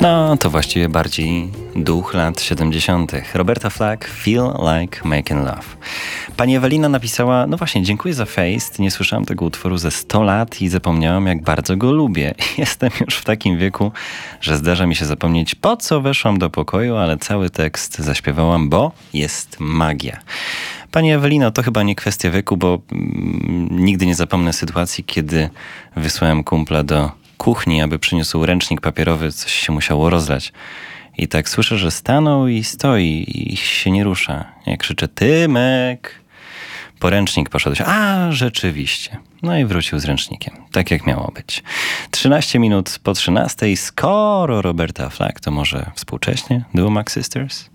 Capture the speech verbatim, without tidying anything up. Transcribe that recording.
No, to właściwie bardziej duch lat siedemdziesiątych. Roberta Flack, Feel Like Making Love. Pani Ewelina napisała, no właśnie, dziękuję za Feist. Nie słyszałam tego utworu ze sto lat i zapomniałam, jak bardzo go lubię. Jestem już w takim wieku, że zdarza mi się zapomnieć, po co weszłam do pokoju, ale cały tekst zaśpiewałam, bo jest magia. Pani Ewelino, to chyba nie kwestia wieku, bo mm, nigdy nie zapomnę sytuacji, kiedy wysłałem kumpla do kuchni, aby przyniósł ręcznik papierowy, coś się musiało rozlać. I tak słyszę, że stanął i stoi i się nie rusza. Ja krzyczę, Tymek! Po ręcznik poszedł. A, rzeczywiście. No i wrócił z ręcznikiem. Tak jak miało być. trzynaście minut po trzynastej. Skoro Roberta Flack, to może współcześnie Duo Mac Sisters?